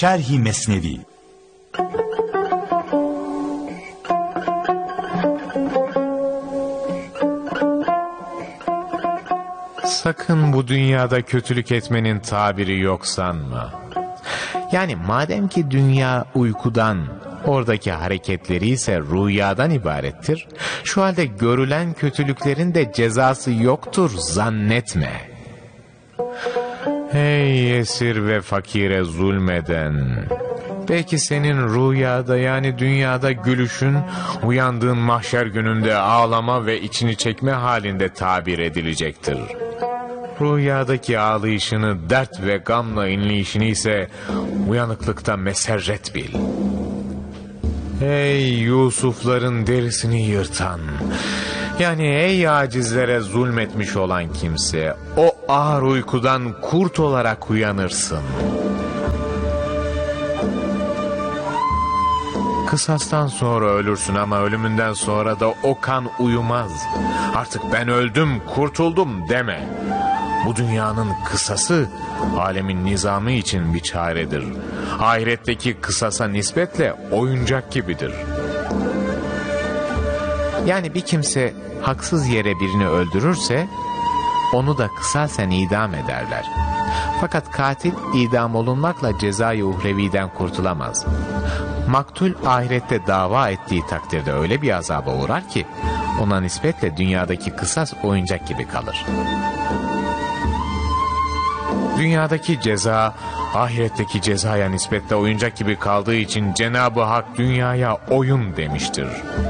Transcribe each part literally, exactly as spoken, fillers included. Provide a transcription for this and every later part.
Şerh-i Mesnevi. Sakın bu dünyada kötülük etmenin tabiri yok sanma. Yani madem ki dünya uykudan, oradaki hareketleri ise rüyadan ibarettir, şu halde görülen kötülüklerin de cezası yoktur zannetme. Hey esir ve fakire zulmeden! Belki senin rüyada yani dünyada gülüşün, uyandığın mahşer gününde ağlama ve içini çekme halinde tabir edilecektir. Rüyadaki ağlayışını, dert ve gamla inleyişini ise uyanıklıkta meserret bil. Ey Yusufların derisini yırtan, yani ey acizlere zulmetmiş olan kimse, o ağır uykudan kurt olarak uyanırsın. Kısastan sonra ölürsün ama ölümünden sonra da o kan uyumaz. Artık ben öldüm, kurtuldum deme. Bu dünyanın kısası, alemin nizamı için bir çaredir. Ahiretteki kısasa nispetle oyuncak gibidir. Yani bir kimse haksız yere birini öldürürse, onu da kısasen idam ederler. Fakat katil idam olunmakla ceza-i uhreviden kurtulamaz. Maktul ahirette dava ettiği takdirde öyle bir azaba uğrar ki, ona nispetle dünyadaki kısas oyuncak gibi kalır. Dünyadaki ceza, ahiretteki cezaya nispetle oyuncak gibi kaldığı için Cenab-ı Hak dünyaya oyun demiştir.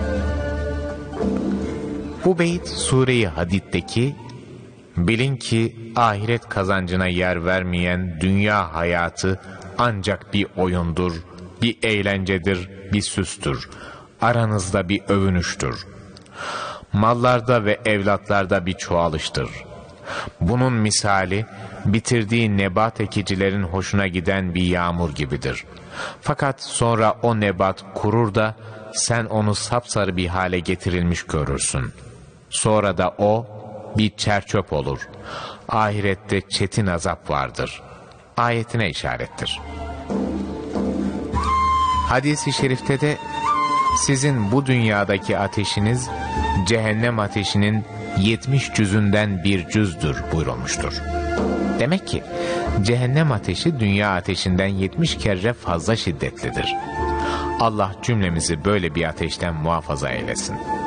Bu beyt Sure-i Hadid'deki, bilin ki ahiret kazancına yer vermeyen dünya hayatı ancak bir oyundur, bir eğlencedir, bir süstür, aranızda bir övünüştür. Mallarda ve evlatlarda bir çoğalıştır. Bunun misali, bitirdiği nebat ekicilerin hoşuna giden bir yağmur gibidir. Fakat sonra o nebat kurur da sen onu sapsarı bir hale getirilmiş görürsün. Sonra da o bir çerçöp olur. Ahirette çetin azap vardır. Ayetine işarettir. Hadis-i şerifte de sizin bu dünyadaki ateşiniz cehennem ateşinin yetmiş cüzünden bir cüzdür buyurulmuştur. Demek ki cehennem ateşi dünya ateşinden yetmiş kere fazla şiddetlidir. Allah cümlemizi böyle bir ateşten muhafaza eylesin.